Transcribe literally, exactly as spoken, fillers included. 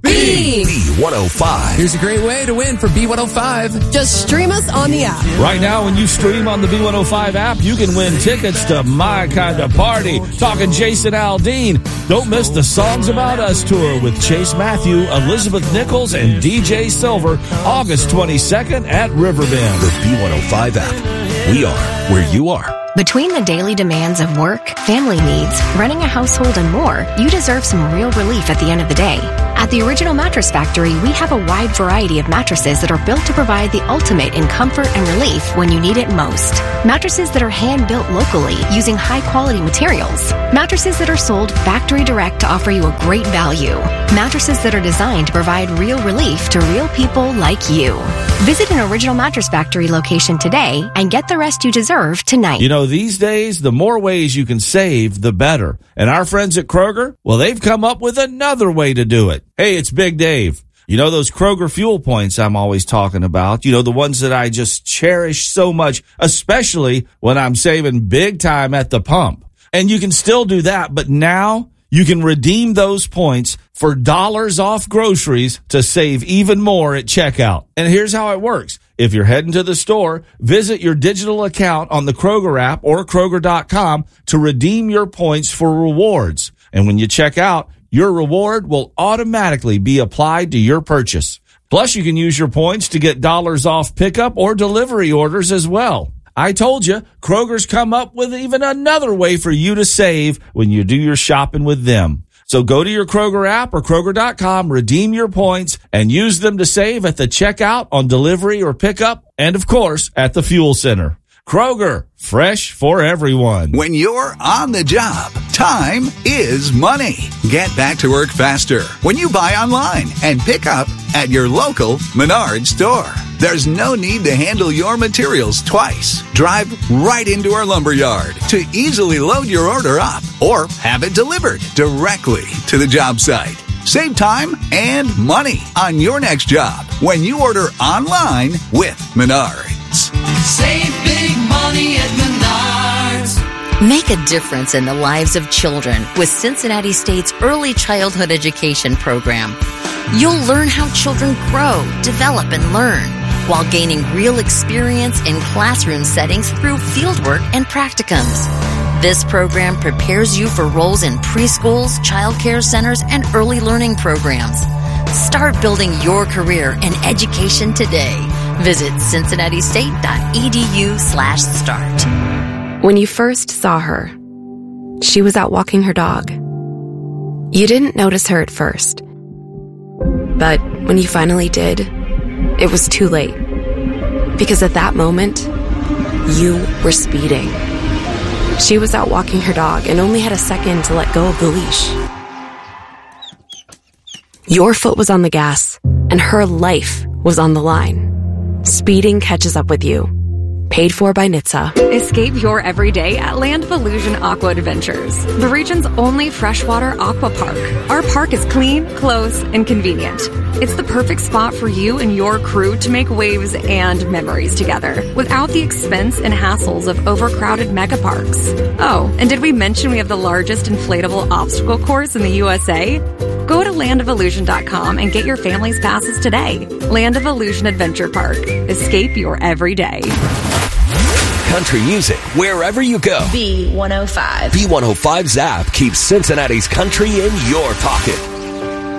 B! B one oh five. Here's a great way to win for B one oh five. Just stream us on the app. Right now, when you stream on the B one oh five app, you can win tickets to My Kind of Party. Talking Jason Aldean. Don't miss the Songs About Us tour with Chase Matthew, Elizabeth Nichols, and D J Silver, August twenty-second at Riverbend. The B one oh five app. We are where you are. Between the daily demands of work, family needs, running a household, and more, you deserve some real relief at the end of the day. At the Original Mattress Factory, we have a wide variety of mattresses that are built to provide the ultimate in comfort and relief when you need it most. Mattresses that are hand-built locally using high-quality materials. Mattresses that are sold factory direct to offer you a great value. Mattresses that are designed to provide real relief to real people like you. Visit an Original Mattress Factory location today and get the rest you deserve tonight. You know, these days, the more ways you can save, the better. And our friends at Kroger, well, they've come up with another way to do it. Hey, it's Big Dave. You know those Kroger fuel points I'm always talking about? You know, the ones that I just cherish so much, especially when I'm saving big time at the pump. And you can still do that, but now you can redeem those points for dollars off groceries to save even more at checkout. And here's how it works. If you're heading to the store, visit your digital account on the Kroger app or Kroger dot com to redeem your points for rewards. And when you check out, your reward will automatically be applied to your purchase. Plus, you can use your points to get dollars off pickup or delivery orders as well. I told you, Kroger's come up with even another way for you to save when you do your shopping with them. So go to your Kroger app or Kroger dot com, redeem your points, and use them to save at the checkout, on delivery or pickup, and of course, at the fuel center. Kroger, fresh for everyone. When you're on the job, time is money. Get back to work faster when you buy online and pick up at your local Menards store. There's no need to handle your materials twice. Drive right into our lumber yard to easily load your order up or have it delivered directly to the job site. Save time and money on your next job when you order online with Menards. Save big money at Menards. Make a difference in the lives of children with Cincinnati State's Early Childhood Education Program. You'll learn how children grow, develop, and learn while gaining real experience in classroom settings through fieldwork and practicums. This program prepares you for roles in preschools, child care centers, and early learning programs. Start building your career in education today. Visit cincinnati state dot e d u slash start. When you first saw her, she was out walking her dog. You didn't notice her at first. But when you finally did, it was too late. Because at that moment, you were speeding. She was out walking her dog and only had a second to let go of the leash. Your foot was on the gas, and her life was on the line. Speeding catches up with you. Paid for by N H T S A. Escape your everyday at Land of Illusion Aqua Adventures, the region's only freshwater aqua park. Our park is clean, close, and convenient. It's the perfect spot for you and your crew to make waves and memories together without the expense and hassles of overcrowded mega parks. Oh, and did we mention we have the largest inflatable obstacle course in the U S A? Go to land of illusion dot com and get your family's passes today. Land of Illusion Adventure Park. Escape your everyday. Country music wherever you go. B one oh five. B one oh five's app keeps Cincinnati's country in your pocket.